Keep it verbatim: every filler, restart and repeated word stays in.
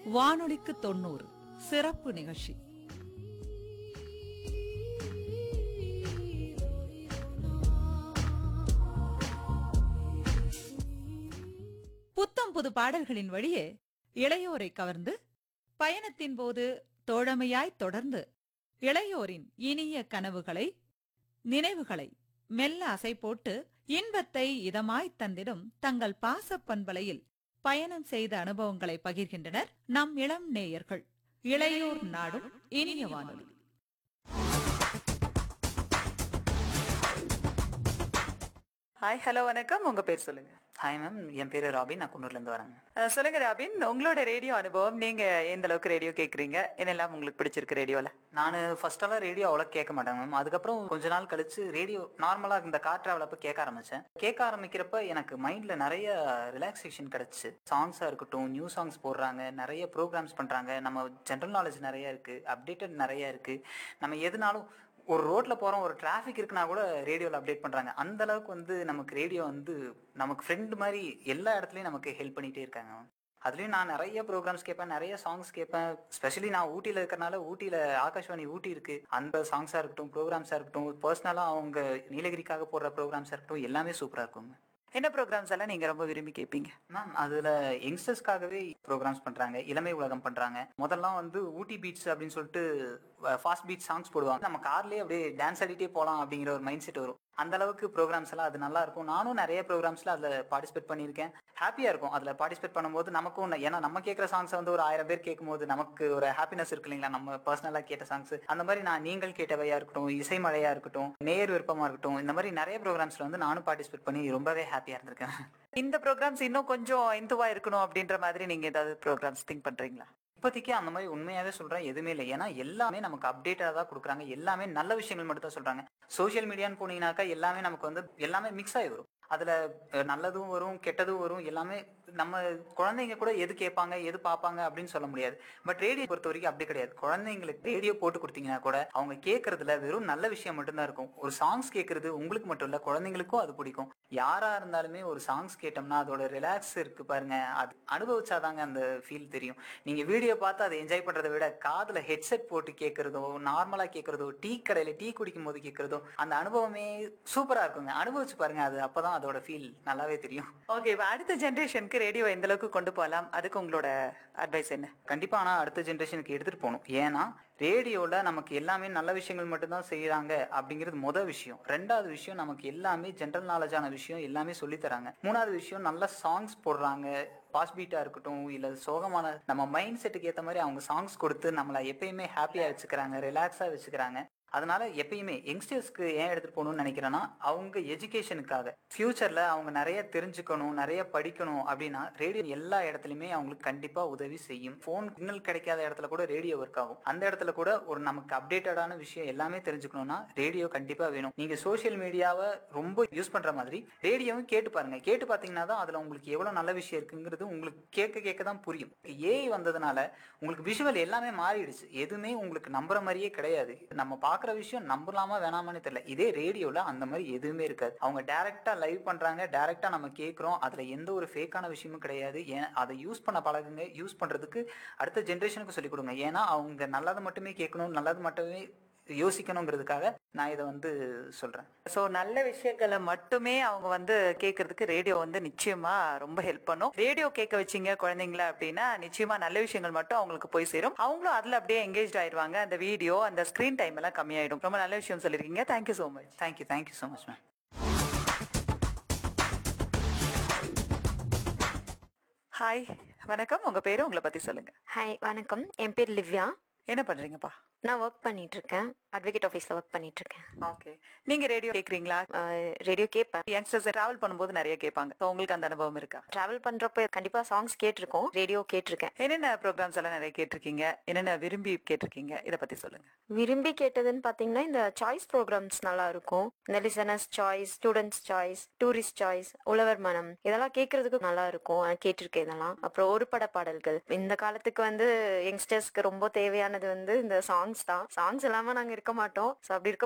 வானொலிக்கு தொண்ணூறு சிறப்பு நிகழ்ச்சி. புத்தம் புது பாடல்களின் வழியே இளையோரை கவர்ந்து பயணத்தின் போது தோழமையாய் தொடர்ந்து இளையோரின் இனிய கனவுகளை நினைவுகளை மெல்ல அசை போட்டு இன்பத்தை இதமாய் தந்திடும் தங்கள் பாசப் பண்பலையில் பயணம் செய்த அனுபவங்களை பகிர்கின்றனர் நம் இளம் நேயர்கள். இளையோர் நாடும் இனிய வானொலி. ஹாய், ஹலோ, வணக்கம். உங்க பேர் சொல்லுங்க. ஹாய் மேம், என் பேரு ராபின். நான் குன்னூர்ல இருந்து வரேங்க. அஹ், சொல்லுங்க ராபின், உங்களோட ரேடியோ அனுபவம். நீங்க எந்த அளவுக்கு ரேடியோ கேக்குறீங்க, என்னெல்லாம் உங்களுக்கு பிடிச்சிருக்கு ரேடியோல? நான் ஃபர்ஸ்ட் எல்லாம் ரேடியோ அவ்வளோ கேட்க மாட்டேன் மேம். அதுக்கப்புறம் கொஞ்ச நாள் கழிச்சு ரேடியோ நார்மலா இந்த கார் டிராவல் அப்ப கேட்க ஆரம்பிச்சேன். கேட்க ஆரம்பிக்கிறப்ப எனக்கு மைண்ட்ல நிறைய ரிலாக்ஸேஷன் கிடைச்சு. சாங்ஸா இருக்கட்டும், நியூ சாங்ஸ் போடுறாங்க, நிறைய ப்ரோக்ராம்ஸ் பண்றாங்க, நம்ம ஜென்ரல் நாலேஜ் நிறைய இருக்கு, அப்டேட்டட் நிறைய இருக்கு. நம்ம எதுனாலும் ஒரு ரோட்ல போறோம், ஒரு டிராஃபிக் இருக்குன்னா கூட ரேடியோவில் அப்டேட் பண்றாங்க. அந்த அளவுக்கு வந்து நமக்கு ரேடியோ வந்து நமக்கு ஃப்ரெண்டு மாதிரி எல்லா இடத்துலயும் நமக்கு ஹெல்ப் பண்ணிட்டே இருக்காங்க. அதுலயும் நான் நிறைய ப்ரோக்ராம்ஸ் கேட்பேன், நிறைய சாங்ஸ் கேட்பேன். ஸ்பெஷலி நான் ஊட்டியில இருக்கிறனால ஊட்டியில ஆகாஷ்வாணி ஊட்டி இருக்கு. அந்த சாங்ஸா இருக்கட்டும், ப்ரோக்ராம்ஸா இருக்கட்டும், பர்சனலா அவங்க நீலகிரிக்காக போடுற ப்ரோக்ராம்ஸா இருக்கட்டும், எல்லாமே சூப்பரா இருக்குங்க. என்ன ப்ரோக்ராம்ஸ் எல்லாம் நீங்க ரொம்ப விரும்பி கேட்பீங்க? மேம், அதுல யங்ஸ்டர்ஸ்க்காகவே ப்ரோக்ராம்ஸ் பண்றாங்க, இளமை உலகம் பண்றாங்க. முதல்லாம் வந்து ஊட்டி பீட்ஸ் அப்படின்னு சொல்லிட்டு ஃபாஸ்ட் பீட் சாங்ஸ் போடுவாங்க. நம்ம கார்லயே அப்படியே டான்ஸ் ஆடிட்டே போகலாம் அப்படிங்கிற ஒரு மைண்ட் செட் வரும். அந்த அளவுக்கு ப்ரோக்ராம்ஸ் எல்லாம் அது நல்லா இருக்கும். நானும் நிறைய ப்ரோக்ராம்ஸ்ல அதுல பார்ட்டிசிபேட் பண்ணியிருக்கேன். ஹாப்பியா இருக்கும் அதுல பார்ட்டிசிபேட் பண்ணும்போது. நமக்கும் ஏன்னா நம்ம கேட்குற சாங்ஸ் வந்து ஒரு ஆயிரம் பேர் கேட்கும் போது நமக்கு ஒரு ஹாப்பினஸ் இருக்கு இல்லைங்களா, நம்ம பர்சனலா கேட்ட சாங்ஸ். அந்த மாதிரி நான் நீங்கள் கேட்டவையா இருக்கட்டும், இசை மழையா இருக்கட்டும், நேர் விருப்பமா இருக்கட்டும், இந்த மாதிரி நிறைய ப்ரோக்ராம்ஸ்ல வந்து நானும் பார்ட்டிசிபேட் பண்ணி ரொம்பவே ஹாப்பியா இருந்திருக்கேன். இந்த ப்ரோக்ராம்ஸ் இன்னும் கொஞ்சம் இந்துவா இருக்கணும் அப்படின்ற மாதிரி நீங்க ஏதாவது ப்ரோக்ராம்ஸ் திங்க் பண்றீங்களா? இப்போதைக்கு அந்த மாதிரி உண்மையாவே சொல்றேன் எதுவுமே இல்லை. ஏன்னா எல்லாமே நமக்கு அப்டேட்டா தான் கொடுக்குறாங்க, எல்லாமே நல்ல விஷயங்கள் மட்டும் தான் சொல்றாங்க. சோசியல் மீடியான்னு போனீங்கன்னாக்கா எல்லாமே நமக்கு வந்து எல்லாமே மிக்ஸ் ஆகி வரும். அதுல நல்லதும் வரும், கெட்டதும் வரும். எல்லாமே நம்ம குழந்தைங்க கூட எது கேட்பாங்க, எது பார்ப்பாங்க அப்படின்னு சொல்ல முடியாது. பட் ரேடியோ பொறுத்த வரைக்கும் அப்படி கிடையாது. குழந்தைங்களுக்கு ரேடியோ போட்டு கொடுத்தீங்கன்னா கூட அவங்க கேட்கறதுல வெறும் நல்ல விஷயம் மட்டும்தான் இருக்கும். ஒரு சாங்ஸ் கேட்கறது உங்களுக்கு மட்டும் இல்ல, குழந்தைங்களுக்கும் அது பிடிக்கும். யாரா இருந்தாலுமே ஒரு சாங்ஸ் கேட்டோம்னா அதோட ரிலாக்ஸ் இருக்கு பாருங்க, அது அனுபவிச்சாதாங்க அந்த ஃபீல் தெரியும். நீங்க வீடியோ பார்த்து அதை என்ஜாய் பண்றதை விட காதுல ஹெட்செட் போட்டு கேட்கறதோ, நார்மலா கேட்கறதோ, டீ கடையில டீ குடிக்கும் போது கேட்கறதோ, அந்த அனுபவமே சூப்பரா இருக்குங்க. அனுபவிச்சு பாருங்க, அது அப்பதான் அதோட ஃபீல் நல்லாவே தெரியும். ஓகே, அடுத்த ஜெனரேஷனுக்கு ரேடியோ எந்த அளவுக்கு கொண்டு போகலாம், அதுக்கு உங்களோட அட்வைஸ் என்ன? கண்டிப்பா, ஆனா அடுத்த ஜென்ரேஷனுக்கு எடுத்துட்டு போகணும். ஏன்னா ரேடியோல நமக்கு எல்லாமே நல்ல விஷயங்கள் மட்டும்தான் செய்யறாங்க அப்படிங்கிறது முதல் விஷயம். ரெண்டாவது விஷயம், நமக்கு எல்லாமே ஜென்ரல் நாலேஜான விஷயம் எல்லாமே சொல்லி தராங்க. மூணாவது விஷயம், நல்ல சாங்ஸ் போடுறாங்க. பாஸ் பீட்டா இருக்கட்டும், இல்ல சோகமான நம்ம மைண்ட் செட்டுக்கு ஏற்ற மாதிரி அவங்க சாங்ஸ் கொடுத்து நம்மளை எப்பயுமே ஹாப்பியா வச்சுக்கிறாங்க, ரிலாக்ஸா வச்சுக்கிறாங்க. அதனால எப்பயுமே யங்ஸ்டர்ஸ்க்கு ஏன் எடுத்துட்டு போகணும்னு நினைக்கிறேன்னா, அவங்க எஜுகேஷனுக்காக ஃபியூச்சர்ல அவங்க நிறைய தெரிஞ்சுக்கணும், நிறைய படிக்கணும் அப்படின்னா ரேடியோ எல்லா இடத்துலயுமே அவங்களுக்கு கண்டிப்பா உதவி செய்யும். போன் சிக்னல் கிடைக்காத இடத்துல கூட ரேடியோ ஒர்க் ஆகும். அந்த இடத்துல கூட ஒரு நமக்கு அப்டேட்டடான விஷயம் எல்லாமே தெரிஞ்சுக்கணும்னா ரேடியோ கண்டிப்பா வேணும். நீங்க சோசியல் மீடியாவை ரொம்ப யூஸ் பண்ற மாதிரி ரேடியோவும் கேட்டு பாருங்க. கேட்டு பாத்தீங்கன்னா தான் அதுல உங்களுக்கு எவ்வளவு நல்ல விஷயம் இருக்குங்கிறது உங்களுக்கு கேட்க கேட்க தான் புரியும். ஏஐ வந்ததுனால உங்களுக்கு விஷுவல் எல்லாமே மாறிடுச்சு. எதுவுமே உங்களுக்கு நம்புற மாதிரியே கிடையாது. நம்ம பார்க்க விஷயம் நம்பலாமா வேணாமான்னு தெரியல. இதே ரேடியோல அந்த மாதிரி எதுவுமே இருக்காது. அவங்க டைரக்டா லைவ் பண்றாங்க, டைரக்டா நம்ம கேட்கிறோம். அதுல எந்த ஒரு ஃபேக்கான விஷயமும் கிடையாது. ஏன் அதை யூஸ் பண்ண பழகுங்க, யூஸ் பண்றதுக்கு அடுத்த ஜென்ரேஷனுக்கு சொல்லிக் கொடுங்க. ஏன்னா அவங்க நல்லது மட்டுமே கேட்கணும், நல்லது மட்டுமே யோசிக்கணுங்கிறதுக்காக நான் இதை வந்து சொல்றேன். ஸோ நல்ல விஷயங்களை மட்டுமே அவங்க வந்து கேட்கறதுக்கு ரேடியோ வந்து நிச்சயமா ரொம்ப ஹெல்ப் பண்ணும். ரேடியோ கேட்க வச்சிங்க குழந்தைங்கள அப்படின்னா நிச்சயமா நல்ல விஷயங்கள் மட்டும் அவங்களுக்கு போய் சேரும். அவங்களும் அதுல அப்படியே எங்கேஜ் ஆயிடுவாங்க. அந்த வீடியோ, அந்த ஸ்கிரீன் டைம் எல்லாம் கம்மியாயிடும். ரொம்ப நல்ல விஷயம் சொல்லியிருக்கீங்க. Thank you so much. Thank you thank you so much ma'am. Hi, வணக்கம். உங்க பேரு, உங்களை பத்தி சொல்லுங்க. ஹாய், வணக்கம். என் பேர் லிவ்யா. என்ன பண்றீங்கப்பா? நான் ஒர்க் பண்ணிட்டு இருக்கேன். அட்வொகேட் ஆஃபீஸ்ல ஒர்க் பண்ணிட்டு இருக்கேன். ஓகே, நீங்க ரேடியோ கேக்குறீங்களா? ரேடியோ கேட்பேன். யங்ஸ்டர்ஸ் டிராவல் பண்ணும்போது நிறைய கேட்பாங்க. So, உங்களுக்கு அந்த அனுபவம் இருக்கா? டிராவல் பண்றப்ப கண்டிப்பா சாங்ஸ் கேட்டிருக்கோம், ரேடியோ கேட்டிருக்கேன். என்னென்ன ப்ரோக்ராம்ஸ் எல்லாம் நிறைய கேட்டிருக்கீங்க, என்னென்ன விரும்பி கேட்டிருக்கீங்க, இதை பத்தி சொல்லுங்க. விரும்பி கேட்டதுன்னு பாத்தீங்கன்னா இந்த சாய்ஸ் ப்ரோக்ராம்ஸ் நல்லா இருக்கும். இந்த listeners choice, students choice, tourist choice, உழவர் மனம், இதெல்லாம் கேட்கறதுக்கு நல்லா இருக்கும். கேட்டிருக்கேன் இதெல்லாம். அப்புறம் ஒரு பட பாடல்கள். இந்த காலத்துக்கு வந்து யங்ஸ்டர்ஸ்க்கு ரொம்ப தேவையானது வந்து இந்த சாங்ஸ் தான். சாங்ஸ் இல்லாம நாங்க இருக்க மாட்டோம். ஸோ அப்படி இருக்க